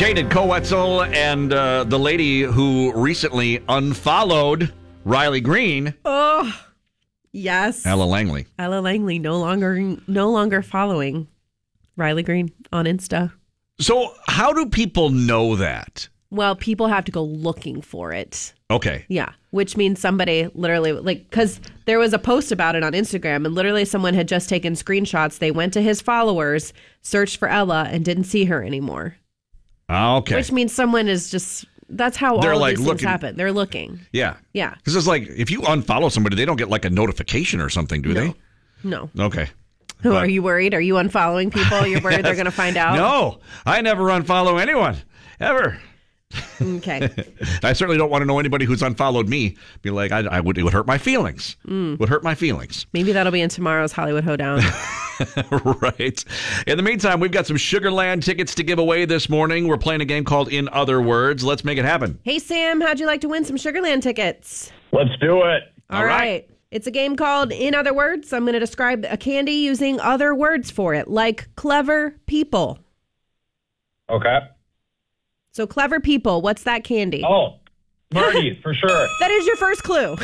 Jaden Coetzel and the lady who recently unfollowed Riley Green. Oh, yes. Ella Langley. Ella Langley no longer following Riley Green on Insta. So how do people know that? Well, people have to go looking for it. Okay. Yeah, which means somebody literally, because there was a post about it on Instagram, and literally someone had just taken screenshots. They went to his followers, searched for Ella, and didn't see her anymore. Okay. Which means someone is just, that's how all of these things looking. happen. They're looking. Yeah. Yeah. Because it's like, if you unfollow somebody, they don't get like a notification or something, do they? No. Okay. Are you worried? Are you unfollowing people? You're worried they're going to find out? No, I never unfollow anyone, ever. Okay. I certainly don't want to know anybody who's unfollowed me. Be like, it would hurt my feelings. Would hurt my feelings. Maybe that'll be in tomorrow's Hollywood Hoedown. Right. In the meantime, we've got some Sugarland tickets to give away this morning. We're playing a game called In Other Words. Let's make it happen. Hey, Sam, how'd you like to win some Sugarland tickets? Let's do it. All right. It's a game called In Other Words. I'm going to describe a candy using other words for it, like clever people. Okay. So clever people, what's that candy? Oh, Smarties, for sure. That is your first clue.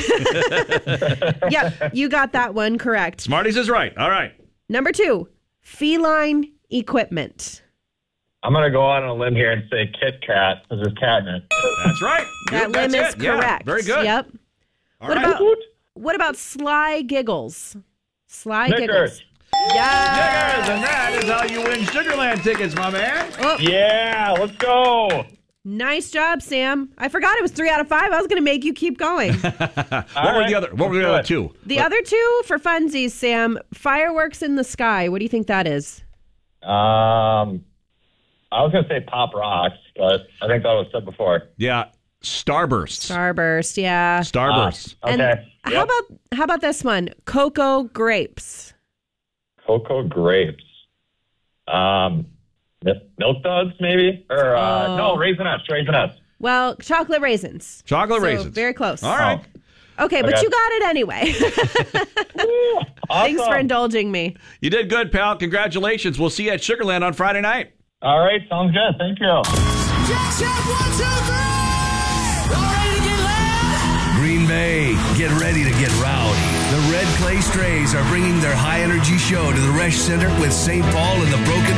Yep, you got that one correct. Smarties is right. All right. Number 2, feline equipment. I'm going to go on a limb here and say Kit Kat, because there's cat in it. That's right. That limb is correct. Yeah, very good. Yep. All What right. about sly giggles? Sly Snickers. giggles. Yeah. Snickers, and that is how you win Sugarland tickets, my man. Oh, Yeah, let's go. nice job, Sam. I forgot it was 3 out of 5. I was going to make you keep going. What were the other two? The other two for funsies, Sam. Fireworks in the sky. What do you think that is? I was going to say Pop Rocks, but I think that was said before. Yeah, Starbursts. Starburst, yeah. Starbursts. And Okay. how about this one? Cocoa grapes. Cocoa grapes. Milk duds, maybe? Or, no, Raisinets. Well, chocolate raisins. Chocolate So, raisins. very close. All right. Okay, but Okay. you got it anyway. Ooh, Thanks for awesome. indulging me. You did good, pal. Congratulations. We'll see you at Sugarland on Friday night. All right, sounds good. Thank you. Green Bay, get ready to get rowdy. The Red Clay Strays are bringing their high-energy show to the Resch Center with St. Paul and the Broken